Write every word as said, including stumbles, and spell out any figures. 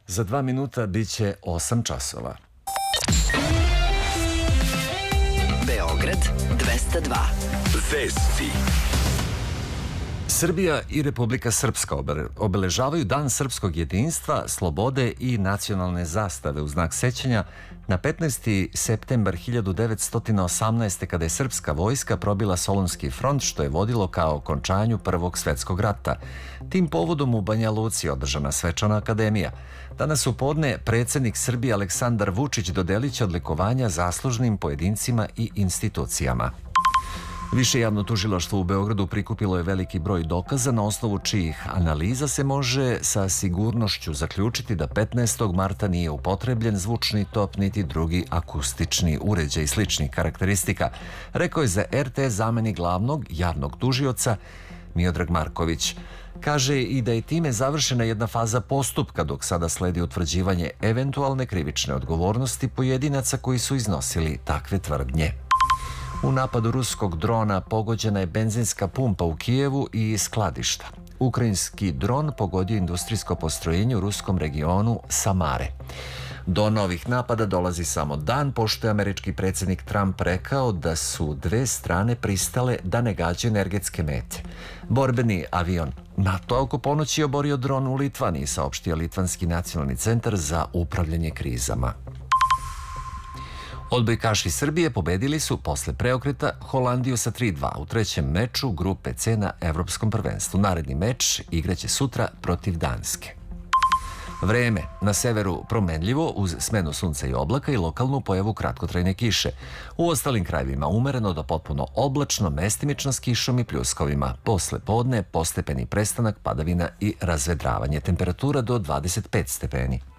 Za dva minuta bit će osam časova. Beograd dvesta dva. Vesti. Srbija i Republika Srpska obeležavaju Dan srpskog jedinstva, slobode i nacionalne zastave u znak sećanja na petnaesti septembar hiljadu devetsto osamnaeste. kada je srpska vojska probila Solunski front, što je vodilo ka okončanju Prvog svetskog rata. Tim povodom u Banja Luci je održana svečana akademija. Danas u podne predsjednik Srbije Aleksandar Vučić dodelit će odlikovanja zaslužnim pojedincima i institucijama. Više javno tužilaštvo u Beogradu prikupilo je veliki broj dokaza na osnovu čijih analiza se može sa sigurnošću zaključiti da petnaestog marta nije upotrebljen zvučni top niti drugi akustični uređaj sličnih karakteristika, rekao je za er te es zamenik glavnog javnog tužioca Miodrag Marković. Kaže i da je time završena jedna faza postupka, dok sada sledi utvrđivanje eventualne krivične odgovornosti pojedinaca koji su iznosili takve tvrdnje. U napadu ruskog drona pogođena je benzinska pumpa u Kijevu i skladišta. Ukrajinski dron pogodio industrijsko postrojenje u ruskom regionu Samare. Do novih napada dolazi samo dan pošto je američki predsjednik Trump rekao da su dve strane pristale da ne gađaju energetske mete. Borbeni avion NATO oko ponoći je oborio dron u Litvaniji, saopštio Litvanski nacionalni centar za upravljanje krizama. Odbojkaši Srbije pobedili su posle preokreta Holandiju sa tri dva u trećem meču grupe C na Evropskom prvenstvu. Naredni meč igraće sutra protiv Danske. Vreme. Na severu promenljivo uz smenu sunca i oblaka i lokalnu pojavu kratkotrajne kiše. U ostalim krajevima umereno do potpuno oblačno, mestimično s kišom i pljuskovima. Posle podne postepeni prestanak padavina i razvedravanje. Temperatura do dvadeset pet stepeni.